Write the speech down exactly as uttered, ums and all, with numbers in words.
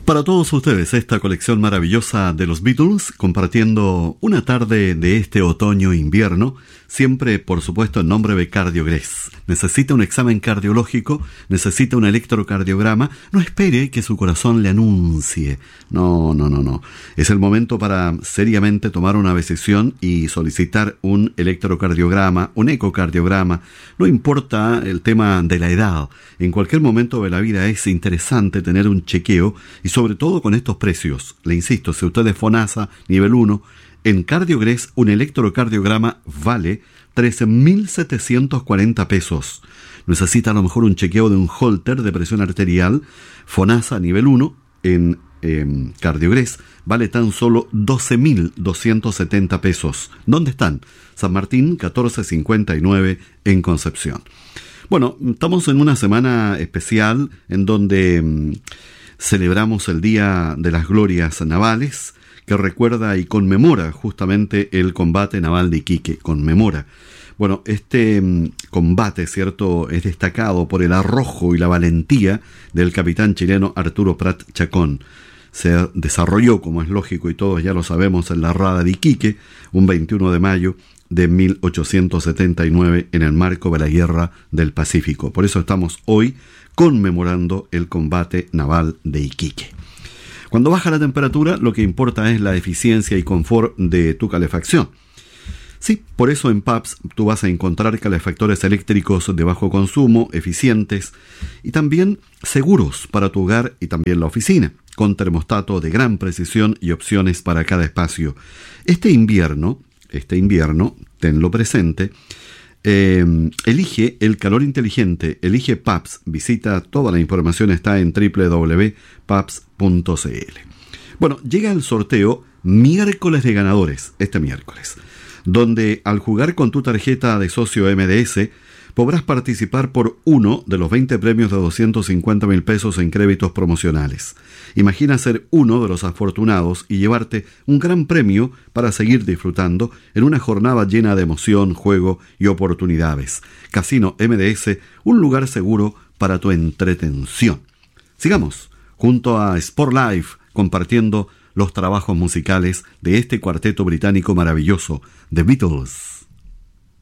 Para todos ustedes, esta colección maravillosa de los Beatles, compartiendo una tarde de este otoño-invierno, siempre, por supuesto, en nombre de Cardiogrés. Necesita un examen cardiológico, necesita un electrocardiograma, no espere que su corazón le anuncie. No, no, no, no. Es el momento para seriamente tomar una decisión y solicitar un electrocardiograma, un ecocardiograma. No importa el tema de la edad. En cualquier momento de la vida es interesante tener un chequeo y sobre todo con estos precios. Le insisto, si usted es FONASA, nivel uno, en Cardiogrés un electrocardiograma vale trece mil setecientos cuarenta pesos. Necesita a lo mejor un chequeo de un holter de presión arterial. FONASA, nivel uno, en eh, Cardiogrés vale tan solo doce mil doscientos setenta pesos. ¿Dónde están? San Martín, catorce cincuenta y nueve, en Concepción. Bueno, estamos en una semana especial en donde mmm, celebramos el Día de las Glorias Navales, que recuerda y conmemora justamente el combate naval de Iquique. Conmemora. Bueno, este mmm, combate, ¿cierto?, es destacado por el arrojo y la valentía del capitán chileno Arturo Prat Chacón. Se desarrolló, como es lógico y todos ya lo sabemos, en la Rada de Iquique, un veintiuno de mayo de mil ochocientos setenta y nueve, en el marco de la Guerra del Pacífico. Por eso estamos hoy conmemorando el combate naval de Iquique. Cuando baja la temperatura, lo que importa es la eficiencia y confort de tu calefacción. Sí, por eso en P A P S tú vas a encontrar calefactores eléctricos de bajo consumo, eficientes y también seguros para tu hogar y también la oficina, con termostato de gran precisión y opciones para cada espacio. Este invierno, este invierno, tenlo presente, eh, elige el calor inteligente, elige P A P S. Visita, toda la información está en doble u doble u doble u punto paps punto c l. Bueno, llega el sorteo miércoles de ganadores, este miércoles, donde al jugar con tu tarjeta de socio M D S podrás participar por uno de los veinte premios de doscientos cincuenta mil pesos en créditos promocionales. Imagina ser uno de los afortunados y llevarte un gran premio para seguir disfrutando en una jornada llena de emoción, juego y oportunidades. Casino M D S, un lugar seguro para tu entretención. Sigamos junto a Sport Life compartiendo los trabajos musicales de este cuarteto británico maravilloso, The Beatles.